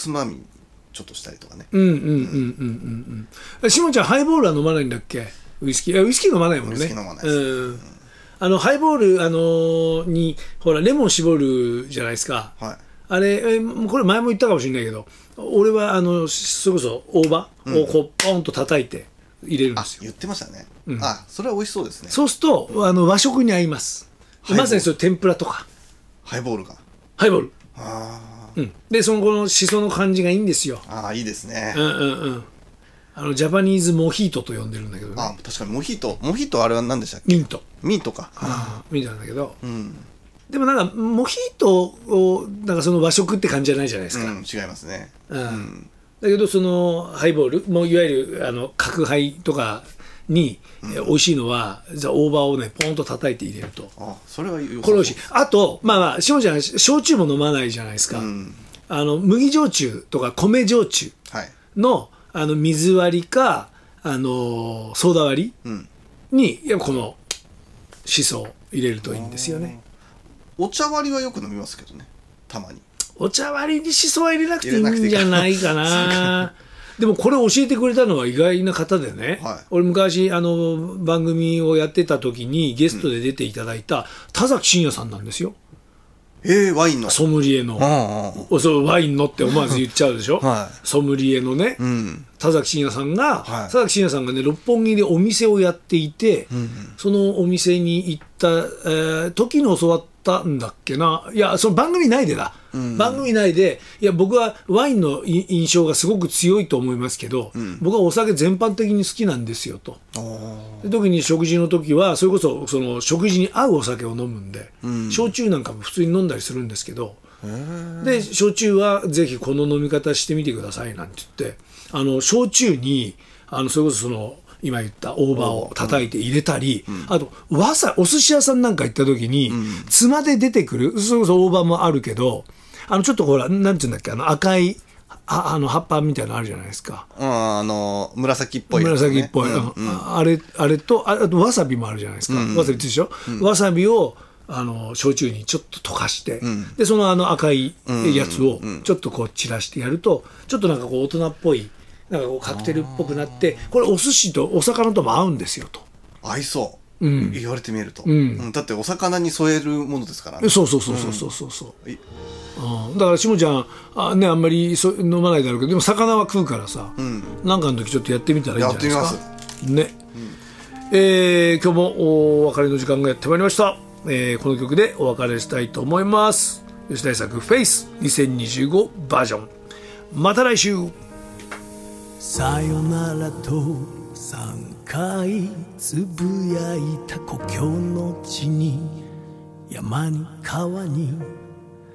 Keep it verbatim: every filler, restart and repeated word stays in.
つまみちょっとしたりとかね。 うんうんうんうんうんうん。しもちゃんハイボールは飲まないんだっけ？ウイスキー、ウイスキー飲まないもんね。 ウイスキー飲まないです、 うん、あのハイボール、あのー、にほらレモン絞るじゃないですか。 はい。 あれ、えこれ前も言ったかもしれないけど、俺はあのそれこそ大葉をこうポンと叩いて入れるんですよ。 あ、言ってましたね。 うん、 あ、それは美味しそうですね。 そうするとあの和食に合います。まさにそれ天ぷらとか。 ハイボールが。 ハイボール。 ああ。 うん。でそのこのしその感じがいいんですよ。 ああ、いいですね。 うんうんうん。あのジャパニーズモヒートと呼んでるんだけどね。 あ、確かにモヒート、モヒートあれは何でしたっけ？ ミント。 ミントか。 ああ、ミントなんだけど。 うん。 でもなんかモヒートをなんかその和食って感じじゃないじゃないですか。 うん、違いますね。 うん。 うん、 だけどそのハイボールもういわゆるあの角ハイとかに、うん、美味しいのはじゃあ大葉をねポンと叩いて入れると。 あ、それは良さそう。 これ美味しい。あとまあまあしもちゃん焼酎も飲まないじゃないですか。うん、あの麦焼酎とか米焼酎の、はい、あの水割りかあのソーダ割りに、うん、このしそを入れるといいんですよね。 お茶割りはよく飲みますけどね、たまに。 お茶割りにしそは入れなくていいんじゃないかな。でもこれ教えてくれたのは意外な方でね、はい、俺昔あの番組をやってた時にゲストで出ていただいた田崎真也さんなんですよ。 えー、ワインのソムリエの、うんうん、そうワインのって思わず言っちゃうでしょ、はい、ソムリエのね、うん、田崎真也さんが、はい、田崎真也さんがね六本木でお店をやっていて、うんうん、そのお店に行った、えー、時に教わったんだっけな。いやその番組内でだ、うん、番組内でいや僕はワインの印象がすごく強いと思いますけど、うん、僕はお酒全般的に好きなんですよと。で特に食事の時はそれこそその食事に合うお酒を飲むんで、うん、焼酎なんかも普通に飲んだりするんですけど、で焼酎はぜひこの飲み方してみてくださいなんて言って、あの焼酎にあのそれこそその今言った大葉を叩いて入れたり、うん、あとわさお寿司屋さんなんか行った時に、うん、つまで出てくるそれこそ大葉もあるけど、あのちょっとほらなんていうんだっけ、あの赤いああの葉っぱみたいなのあるじゃないですか。 うん、あの紫っぽい、 ね、紫っぽい、うんうん、あれあれと あ, あとわさびもあるじゃないですか、うんうん、わさびでしょ、うん、わさびをあの焼酎にちょっと溶かして、うん、でそのあの赤いやつをちょっとこう散らしてやるとちょっとなんかこう大人っぽいなんかこうカクテルっぽくなって、これお寿司とお魚とも合うんですよと。 合いそう、うん、言われてみると、うん、だってお魚に添えるものですからね。そうそうそうそうそうそうそう、うん、だからしもちゃん あ,、ね、あんまりそ飲まないだろうけどでも魚は食うからさ、うん、なんかの時ちょっとやってみたらいいんじゃないですか。やってみますね、うん、えー、今日もお別れの時間がやってまいりました、えー、この曲でお別れしたいと思います。吉田栄作フェイスにせんにじゅうごバージョン、また来週。さよならとさんかいつぶやいた故郷の地に山に川に